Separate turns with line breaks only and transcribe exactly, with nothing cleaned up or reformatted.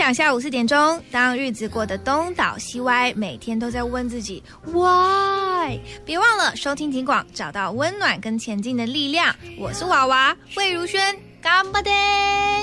想下午四点钟，当日子过得东倒西歪，每天都在问自己 why， 别忘了收听警广，找到温暖跟前进的力量。我是娃娃魏如萱，干巴爹。